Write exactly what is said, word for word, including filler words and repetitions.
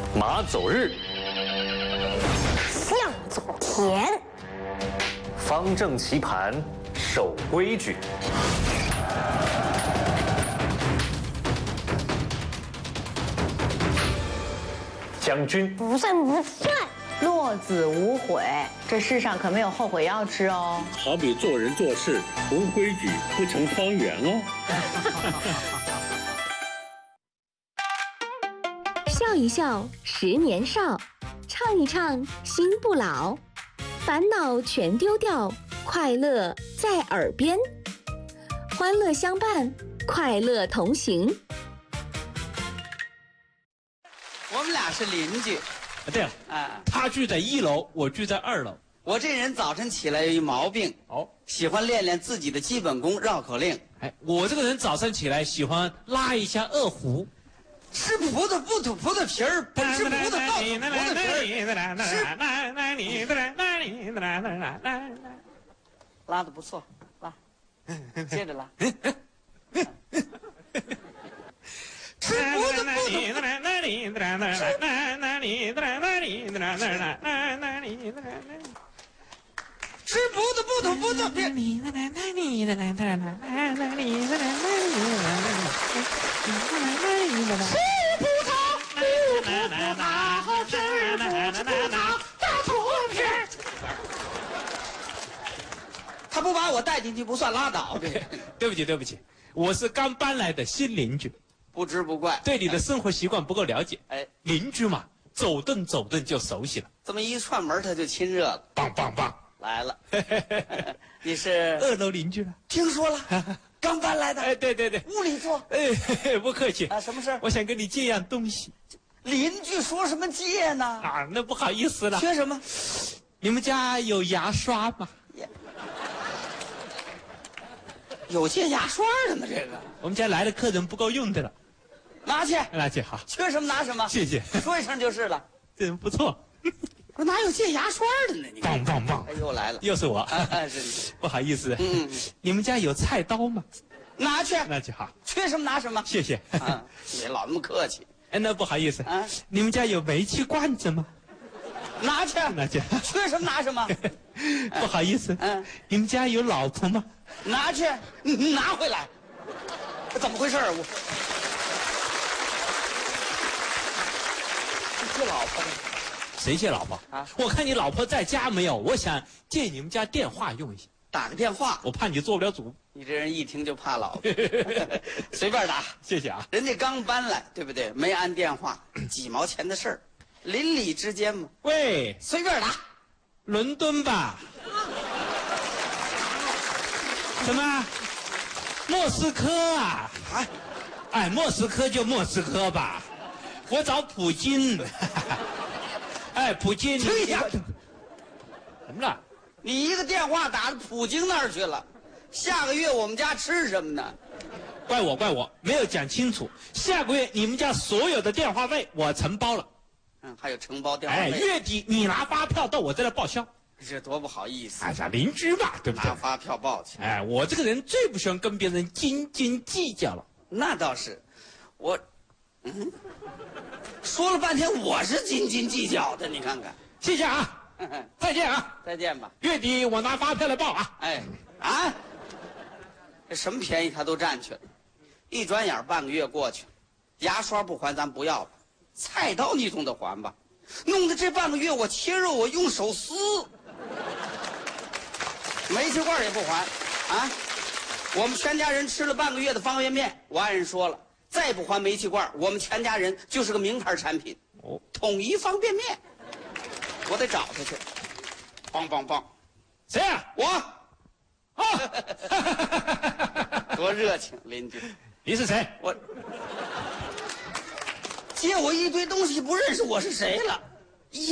马走日， 向左田， 方正棋盘，守规矩。将军不算不算。 落子无悔，这世上可没有后悔药吃哦。 好比做人做事无规矩，不成方圆哦。 笑一笑，十年少；唱一唱，心不老。烦恼全丢掉，快乐在耳边。欢乐相伴，快乐同行。 我们俩是邻居。 对了， 啊， 他住在一楼，我住在二楼。 我这人早晨起来有一毛病， 哦， 喜欢练练自己的基本功，绕口令。 哎，我这个人早上起来喜欢拉一下二胡。 吃葡萄不吐葡萄皮儿，不吃葡萄倒吐葡萄皮儿。拉的不错，拉，接着拉。吃葡萄不吐，吃葡萄不吐葡萄皮。他不把我带进去不算拉倒。 对，对不起对不起，我是刚搬来的新邻居。 不知不怪， 对你的生活习惯不够了解。 哎， 邻居嘛，走动走动就熟悉了。 这么一串门，他就亲热了。 棒棒棒， 来了。你是二楼邻居了？ 听说了，刚搬来的。 哎，对对对， 屋里坐。 哎，不客气啊，什么事？ 我想跟你借样东西。 邻居说什么借呢？ 啊，那不好意思了。 缺什么？ 你们家有牙刷吗？ 有借牙刷的吗？这个我们家来的客人不够用的了。 拿去， 拿去好。 缺什么拿什么。 谢谢。 说一声就是了。 这人不错。 我哪有借牙刷的呢？你棒棒棒！ 哎，又来了， 又是我。 啊、是你。 不好意思。 嗯， 你们家有菜刀吗？ 拿去。 拿去好。 缺什么拿什么。 谢谢。 啊，别老那么客气。 哎，那不好意思啊， 你们家有煤气罐子吗？ 拿去。 拿去。 缺什么拿什么。 不好意思。 嗯， 你们家有老婆吗？ 拿去，你拿回来。怎么回事啊？我借老婆的。 谁借老婆啊？我看你老婆在家没有，我想借你们家电话用一下。 打个电话， 我怕你做不了主。 你这人一听就怕老婆。随便打。 谢谢啊。 人家刚搬来，对不对？没按电话，几毛钱的事儿，邻里之间嘛。 喂， 随便打。 伦敦吧？什么？莫斯科啊？哎，哎，莫斯科就莫斯科吧。我找普京。哎，普京。 对呀。 怎么了？ 你一个电话打到普京那儿去了。下个月我们家吃什么呢？ 怪我怪我，没有讲清楚。下个月你们家所有的电话费我承包了。 嗯，还有承包电话费。 哎，月底你拿发票到我这来报销。 这多不好意思！ 哎呀，邻居嘛，对不对？ 拿发票报去。 哎，我这个人最不喜欢跟别人斤斤计较了。 那倒是，我，嗯，说了半天我是斤斤计较的，你看看。 谢谢啊，再见啊， 再见吧。 月底我拿发票来报啊。 哎，啊，这什么便宜他都占去了。一转眼半个月过去，牙刷不还咱不要了，菜刀你总得还吧？弄得这半个月我切肉我用手撕。煤气罐也不还，啊！我们全家人吃了半个月的方便面，我爱人说了，再不还煤气罐，我们全家人就是个名牌产品。哦，统一方便面，我得找他去。棒棒棒， 谁呀、啊？ 我。 啊！ 多热情，邻居。 你是谁？ 我借我一堆东西，不认识我是谁了。